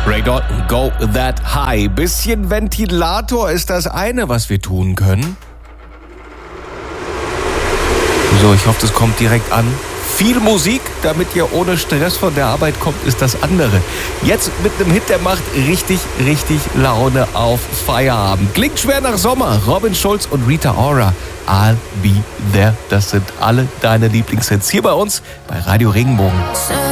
Ray Dalton, Go That High. Bisschen Ventilator ist das eine, was wir tun können. So, ich hoffe, das kommt direkt an. Viel Musik, damit ihr ohne Stress von der Arbeit kommt, ist das andere. Jetzt mit einem Hit, der macht richtig, richtig Laune auf Feierabend. Klingt schwer nach Sommer. Robin Schulz und Rita Ora. I'll Be There. Das sind alle deine Lieblingshits hier bei uns bei Radio Regenbogen.